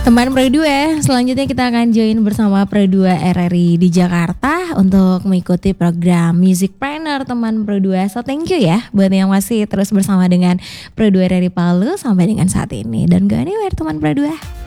Teman Pro 2, selanjutnya kita akan join bersama Pro 2 RRI di Jakarta untuk mengikuti program Music Planner teman Pro 2. So thank you ya buat yang masih terus bersama dengan Pro 2 RRI Palu sampai dengan saat ini. Dan go anywhere teman Pro 2.